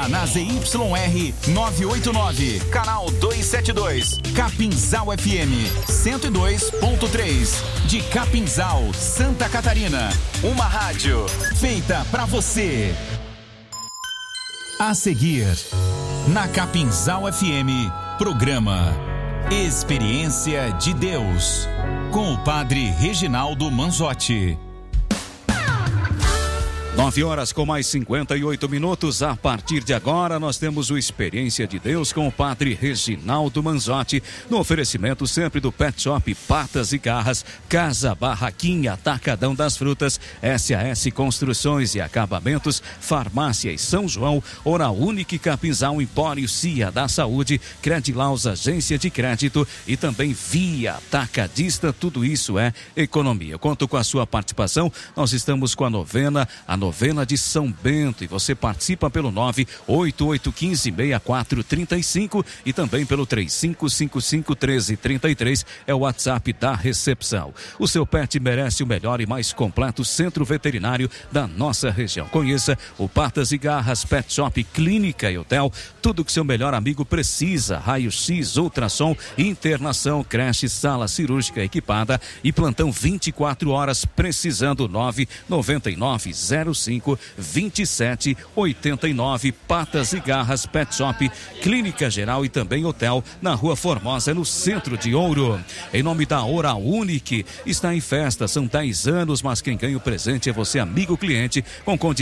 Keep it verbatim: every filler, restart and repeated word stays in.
na Z Y R novecentos e oitenta e nove, canal duzentos e setenta e dois, Capinzal F M cento e dois ponto três, de Capinzal, Santa Catarina. Uma rádio feita pra você. A seguir, na Capinzal F M, programa Experiência de Deus, com o padre Reginaldo Manzotti. Nove horas com mais cinquenta e oito minutos. A partir de agora, nós temos o Experiência de Deus com o padre Reginaldo Manzotti, no oferecimento sempre do Pet Shop Patas e Garras, Casa Barraquinha, Atacadão das Frutas, S A S Construções e Acabamentos, Farmácia e São João, Oral Unique Capinzal, Empório Cia da Saúde, Credilaus Agência de Crédito e também Via Atacadista. Tudo isso é economia. Eu conto com a sua participação. Nós estamos com a novena, a novena Novena de São Bento, e você participa pelo nove oito oito um cinco, seis quatro três cinco e também pelo três cinco cinco cinco, um três três três, é o WhatsApp da recepção. O seu pet merece o melhor e mais completo centro veterinário da nossa região. Conheça o Patas e Garras Pet Shop, Clínica e Hotel, tudo que seu melhor amigo precisa: raio-x, ultrassom, internação, creche, sala cirúrgica equipada e plantão vinte e quatro horas, precisando. Nove nove nove zero cinco, vinte e sete, oitenta e nove. Patas e Garras Pet Shop, Clínica Geral e também Hotel, na Rua Formosa, no centro de Ouro. Em nome da Oral Unique, está em festa, são dez anos, mas quem ganha o presente é você, amigo cliente, com condições